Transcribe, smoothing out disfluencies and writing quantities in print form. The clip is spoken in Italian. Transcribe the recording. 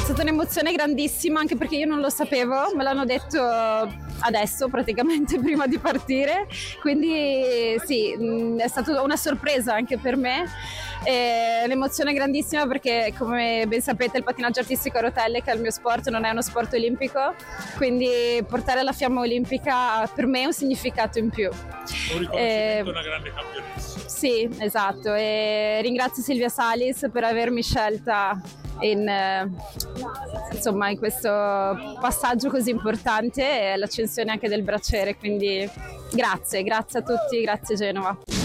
stata un'emozione grandissima, anche perché io non lo sapevo, me l'hanno detto adesso praticamente prima di partire, quindi sì, è stata una sorpresa anche per me. L'emozione è grandissima perché, come ben sapete, il pattinaggio artistico a rotelle, che è il mio sport, non è uno sport olimpico, quindi portare la fiamma olimpica per me ha un significato in più. Un riconoscimento, una grande campionessa. Sì, esatto, e ringrazio Silvia Salis per avermi scelta in questo passaggio così importante e l'ascensione anche del braciere, quindi grazie a tutti, grazie Genova.